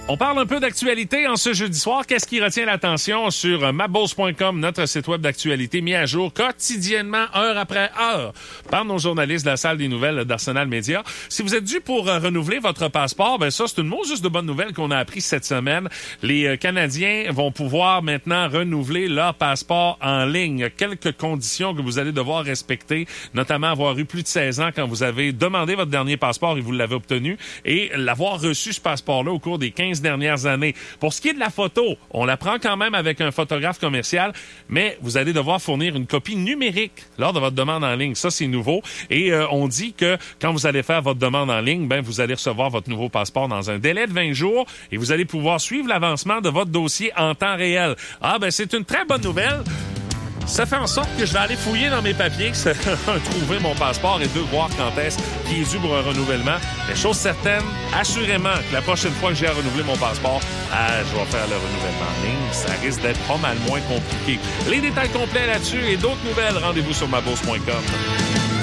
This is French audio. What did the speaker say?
On parle un peu d'actualité en ce jeudi soir. Qu'est-ce qui retient l'attention sur mapbourse.com, notre site web d'actualité mis à jour quotidiennement, heure après heure, par nos journalistes de la salle des nouvelles d'Arsenal Média. Si vous êtes dû pour renouveler votre passeport, ben ça, c'est une juste de bonne nouvelle qu'on a appris cette semaine. Les Canadiens vont pouvoir maintenant renouveler leur passeport en ligne. Il y a quelques conditions que vous allez devoir respecter, notamment avoir eu plus de 16 ans quand vous avez demandé votre dernier passeport et vous l'avez obtenu, et l'avoir reçu, ce passeport-là, au cours des 15 dernières années. Pour ce qui est de la photo, on la prend quand même avec un photographe commercial, mais vous allez devoir fournir une copie numérique lors de votre demande en ligne. Ça, c'est nouveau. Et on dit que quand vous allez faire votre demande en ligne, ben vous allez recevoir votre nouveau passeport dans un délai de 20 jours et vous allez pouvoir suivre l'avancement de votre dossier en temps réel. Ah, ben c'est une très bonne nouvelle. Ça fait en sorte que je vais aller fouiller dans mes papiers, trouver mon passeport et voir quand est-ce qu'il est dû pour un renouvellement. Mais chose certaine, assurément que la prochaine fois que j'ai à renouveler mon passeport, je vais faire le renouvellement en ligne. Ça risque d'être pas mal moins compliqué. Les détails complets là-dessus et d'autres nouvelles, rendez-vous sur mapbourse.com.